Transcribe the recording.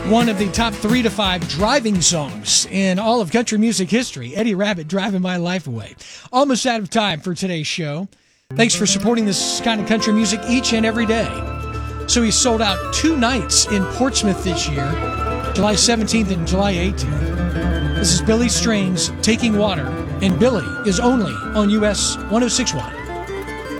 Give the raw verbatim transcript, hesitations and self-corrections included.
One of the top three to five driving songs in all of country music history. Eddie Rabbitt, Driving My Life Away. Almost out of time for today's show. Thanks for supporting this kind of country music each and every day. So he sold out two nights in Portsmouth this year, July seventeenth and July eighteenth. This is Billy Strings, Taking Water, and Billy is only on U S one oh six point one.